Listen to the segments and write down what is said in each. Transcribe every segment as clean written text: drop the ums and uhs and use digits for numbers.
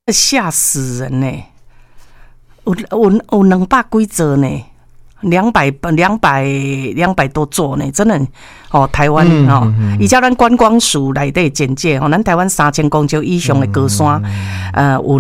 吓死人呢、有200几座呢，200多座呢，真的哦，台湾哦，而且咱观光署内底简介哦，咱台湾3000公尺以上的高山，有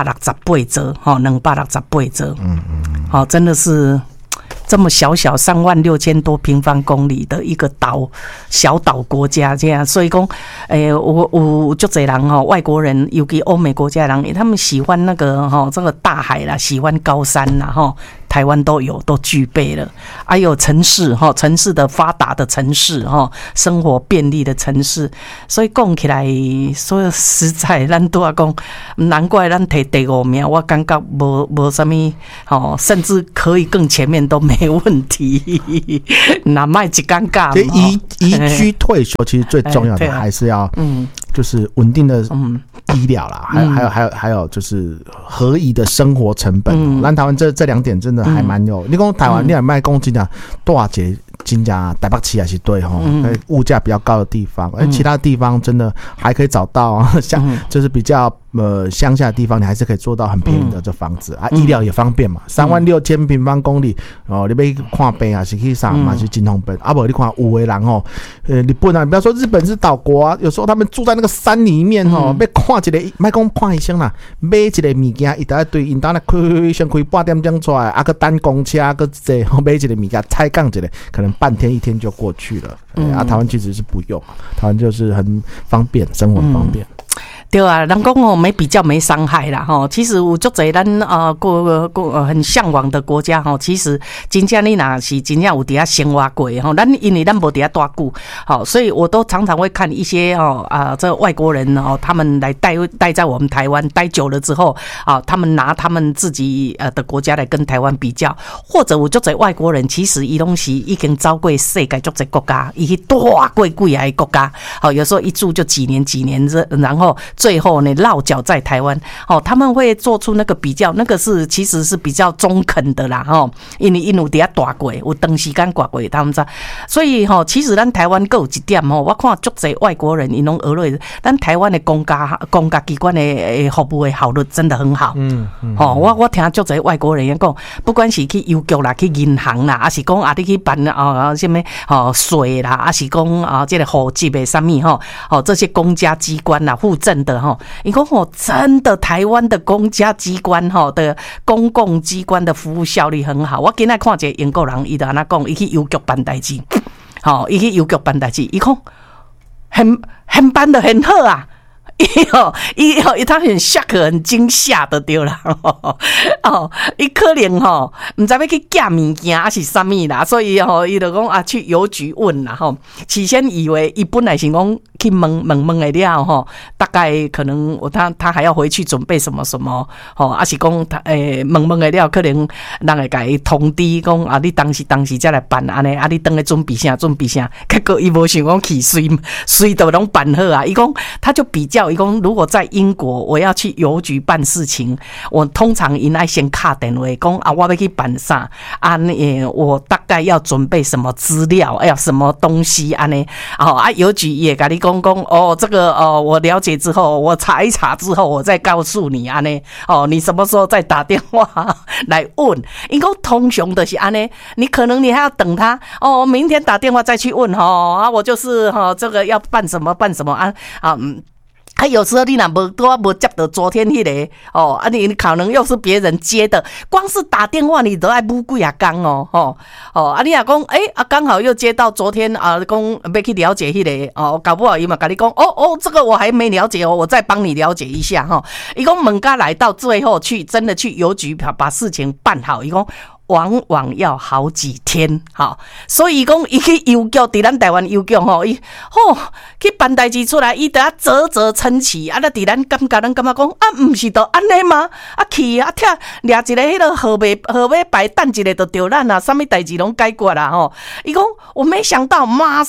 268座，哦，268座，哦，真的是。这么小36000多平方公里的一个小岛国家这样，所以讲，有足侪人哈，外国人，尤其欧美国家的人，他们喜欢那个这个大海啦，喜欢高山啦哈。台湾都具备了，还有城市的发达的城市生活便利的城市，所以讲起来，所以实在咱都要讲，难怪咱摕第5名，我感觉无什么甚至可以更前面都没问题。哪卖一尴尬？ 宜居退休，其实最重要的还是要就是稳定的医疗啦，还有就是合宜的生活成本。咱台湾这2点真的还蛮有。你讲台湾，你也卖讲真正大节真正台北市也是对吼，物价比较高的地方，而其他地方真的还可以找到像就是比较乡下的地方，你还是可以做到很便宜的这房子啊，医疗也方便嘛，36000平方公里哦，你要看病啊，是去上嘛是真方便。啊不，你看有的人哦，日本啊，你不要说日本是岛国啊，有时候他们住在那个山里面哦，要看一个，莫讲看医生啦，买一个物件，一大堆，因当来先开8点钟出来，啊个等公车，啊个这买一个物件，踩杠一个，可能半天1天就过去了。台湾其实是不用，台湾就是很方便，生活很方便。 对啊，人讲没比较没伤害啦吼。其实有足侪咱很向往的国家吼，其实真正你若是真正有伫遐生活过吼，因为咱无伫遐住久，好，所以我都常常会看一些这外国人他们来待在我们台湾待久了之后他们拿他们自己的国家来跟台湾比较，或者有足侪外国人其实伊拢是已经走过世界足侪国家，伊去大过几个国家，好，有时候一住就几年，然后最后呢落脚在台湾，他们会做出那个比较，那个其实是比较中肯的啦，因为因有伫遐大过，有长时间过过，他们知，所以其实咱台湾还有一点我看足侪外国人因拢学落，咱台湾的公家机关的服务的效率真的很好。我听足侪外国人讲，不管是去邮局啦、去银行啦，还是讲你去办什么税啦，还是讲这个户籍的什么这些公家机关啦、户政的伊讲真的台湾的公家机关的公共机关的服务效率很好。我今仔看一个英国人，伊就安那讲，伊去邮局办代志，伊去邮局办代志，伊讲很办得很好啊。他很shock很惊吓的对啦，伊可能不知要去寄物件还是什么啦，所以伊就讲去邮局问啦起先以为伊本来是讲去问的了大概可能他还要回去准备什么什么还是讲问的了，可能人会甲伊通知讲你当时才来办安尼你等下准备啥，结果伊无想讲去随都拢办好啊，伊讲他就比较。如果在英国我要去邮局办事情，我通常应该先打电话讲我要去办啥我大概要准备什么资料，要什么东西安尼邮局也跟你讲这个我了解之后，我查一查之后我再告诉你安尼你什么时候再打电话来问，因为通常就是安尼，你可能你还要等他明天打电话再去问我就是这个要办什么有时候你若无接到昨天那个你可能又是别人接的，光是打电话你都要补几啊天你若讲刚好又接到昨天讲要去了解那个搞不好伊嘛跟你讲这个我还没了解我再帮你了解一下伊讲问家来到最后真的去邮局把事情办好，伊讲往往要好几天，所以讲伊去邮局，伫咱台湾邮局伊去办代志出来，伊得啧称奇咱伫咱感觉讲不是都安尼吗？去听掠一个迄个号码牌等一个就对咱什么代志拢解决啦伊讲我没想到马上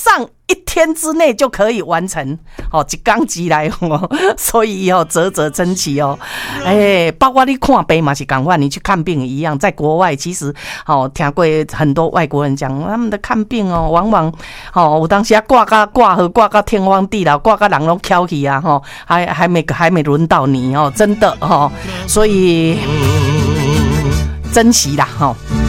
1天之内就可以完成，一天之内所以啧啧称奇包括你看病嘛是同款，你去看病一样，在国外其实听过很多外国人讲，他们的看病往往有当时挂到天荒地老，挂到人都翘起啊还没轮到你真的所以珍惜啦